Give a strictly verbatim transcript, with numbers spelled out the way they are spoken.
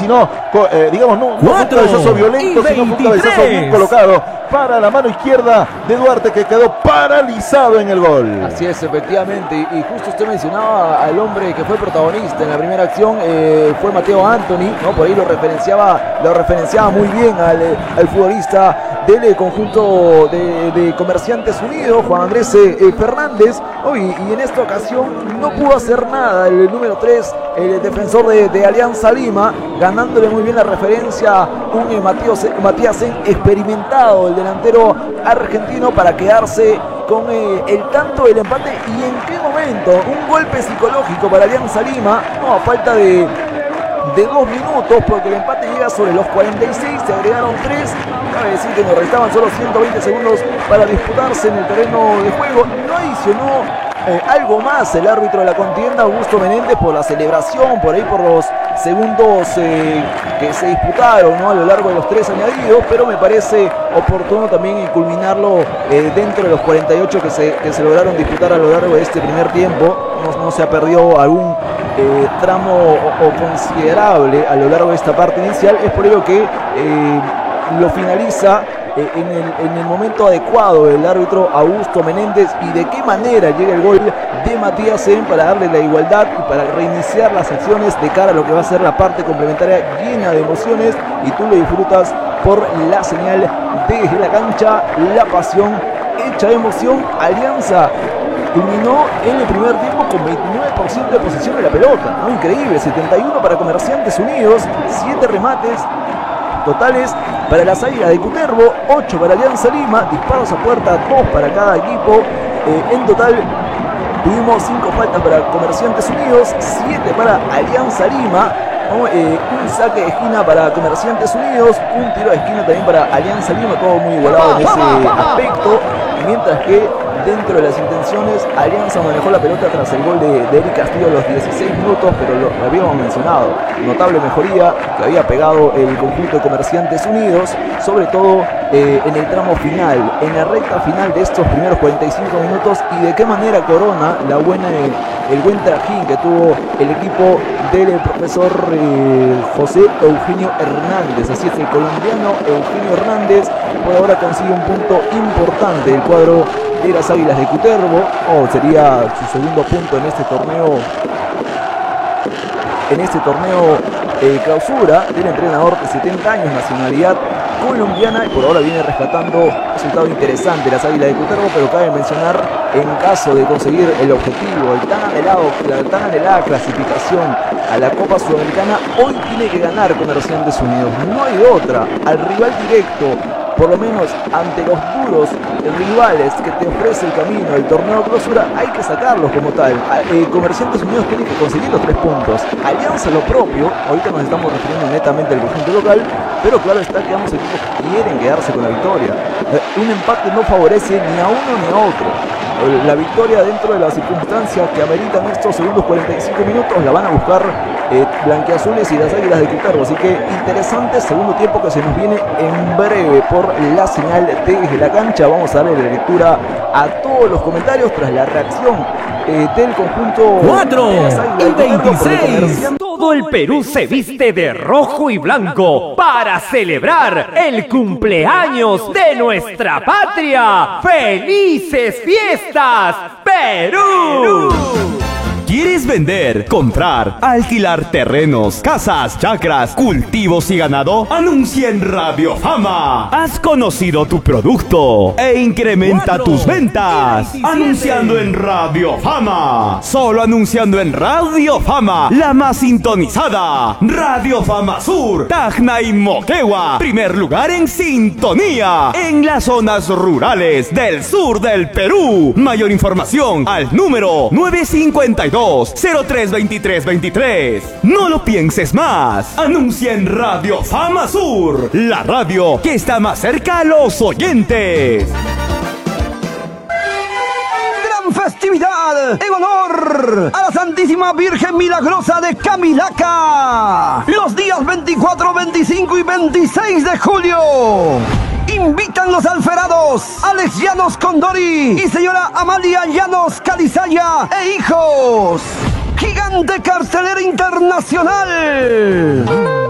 sino, eh, digamos, no, no un cabezazo violento, sino un cabezazo bien colocado para la mano izquierda de Duarte, que quedó paralizado en el gol. Así es, efectivamente, y, y justo usted mencionaba al hombre que fue protagonista en la primera acción, eh, fue Mateo Anthony, ¿no? Por ahí lo referenciaba, lo referenciaba muy bien al, al futbolista del conjunto de, de Comerciantes Unidos, Juan Andrés eh, Fernández, oh, y, y en esta ocasión no pudo hacer nada el número tres, el defensor de, de Alianza Lima, ganándole muy bien la referencia un eh, Matías, Matías experimentado, el delantero argentino, para quedarse con eh, el tanto del empate. ¿Y en qué momento? Un golpe psicológico para Alianza Lima, no, a falta de, de dos minutos, porque el empate llega sobre los cuarenta y seis, se agregaron tres, cabe decir que nos restaban solo ciento veinte segundos para disputarse en el terreno de juego. No adicionó Eh, algo más el árbitro de la contienda, Augusto Menéndez, por la celebración, por ahí por los segundos eh, que se disputaron, ¿no?, a lo largo de los tres añadidos, pero me parece oportuno también culminarlo eh, dentro de los cuarenta y ocho que se, que se lograron disputar a lo largo de este primer tiempo. No, no se ha perdido algún eh, tramo o, o considerable a lo largo de esta parte inicial. Es por ello que eh, lo finaliza Eh, en, el, en el momento adecuado el árbitro Augusto Menéndez. Y de qué manera llega el gol de Matías Sen para darle la igualdad y para reiniciar las acciones de cara a lo que va a ser la parte complementaria, llena de emociones, y tú lo disfrutas por la señal desde la cancha. La pasión hecha de emoción. Alianza culminó en el primer tiempo con veintinueve por ciento de posesión de la pelota, ¿no? Increíble. Setenta y uno para Comerciantes Unidos, siete remates totales para las Águilas de Cutervo, ocho para Alianza Lima, disparos a puerta, dos para cada equipo. Eh, en total tuvimos cinco faltas para Comerciantes Unidos, siete para Alianza Lima, ¿no? eh, un saque de esquina para Comerciantes Unidos, un tiro de esquina también para Alianza Lima, todo muy igualado en ese aspecto, mientras que dentro de las intenciones, Alianza manejó la pelota tras el gol de, de Eric Castillo a los dieciséis minutos, pero lo, lo habíamos mencionado, notable mejoría que había pegado el conjunto de Comerciantes Unidos, sobre todo eh, en el tramo final, en la recta final de estos primeros cuarenta y cinco minutos, y de qué manera corona la buena, el, el buen trajín que tuvo el equipo del profesor eh, José Eugenio Hernández. Así es, el colombiano Eugenio Hernández por ahora consigue un punto importante del cuadro de las Águilas de Cutervo. Oh, sería su segundo punto en este torneo en este torneo eh, clausura, del entrenador de setenta años, nacionalidad colombiana, y por ahora viene rescatando resultado interesante las Águilas de Cutervo. Pero cabe mencionar, en caso de conseguir el objetivo, el tan anhelado, la tan anhelada clasificación a la Copa Sudamericana, hoy tiene que ganar Comerciantes Unidos, no hay otra. Al rival directo, por lo menos ante los duros rivales que te ofrece el camino del torneo clausura, hay que sacarlos como tal. Eh, Comerciantes Unidos tiene que conseguir los tres puntos. Alianza lo propio. Ahorita nos estamos refiriendo netamente al conjunto local, pero claro está que ambos equipos quieren quedarse con la victoria. Eh, un empate no favorece ni a uno ni a otro. La victoria, dentro de las circunstancias que ameritan estos segundos cuarenta y cinco minutos, la van a buscar eh, blanquiazules y las Águilas de Cutervo. Así que interesante segundo tiempo que se nos viene en breve por la señal desde la cancha. Vamos a darle la lectura a todos los comentarios tras la reacción eh, del conjunto cuatro y veintiséis. Todo el Perú se viste de rojo y blanco para celebrar el cumpleaños de nuestra patria. ¡Felices fiestas, Perú! ¿Quieres vender, comprar, alquilar terrenos, casas, chacras, cultivos y ganado? Anuncia en Radio Fama. Has conocido tu producto e incrementa Cuatro, tus ventas. Anunciando en Radio Fama. Solo anunciando en Radio Fama, la más sintonizada. Radio Fama Sur, Tacna y Moquegua. Primer lugar en sintonía en las zonas rurales del sur del Perú. Mayor información al número nueve cinco dos, cero tres veintitrés veintitrés. No lo pienses más. Anuncia en Radio Fama Sur, la radio que está más cerca a los oyentes. Gran festividad en honor a la Santísima Virgen Milagrosa de Camilaca. Los días veinticuatro, veinticinco y veintiséis de julio. Invitan los alferados Alex Llanos Condori y señora Amalia Llanos Calizaya e hijos. Gigante cartelera internacional.